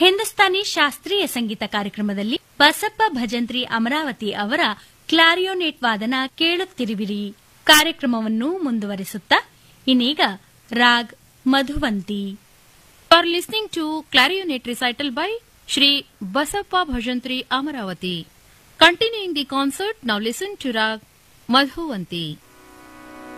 ಹಿಂದೂಸ್ತಾನಿ ಶಾಸ್ತ್ರೀಯ ಸಂಗೀತ ಕಾರ್ಯಕ್ರಮದಲ್ಲಿ ಬಸಪ್ಪ ಭಜಂತ್ರಿ ಅಮರಾವತಿ ಅವರ ಕ್ಲಾರಿಯೋನೆಟ್ ವಾದನ ಕೇಳುತ್ತಿರುವಿರಿ. ಕಾರ್ಯಕ್ರಮವನ್ನು ಮುಂದುವರಿಸುತ್ತಾ ಇನ್ನೀಗ raag Madhuvanti. You are listening to clarinet recital by Shri Basappa Bhajantri Amaravati. Continuing the concert, now listen to Rag Madhuvanti.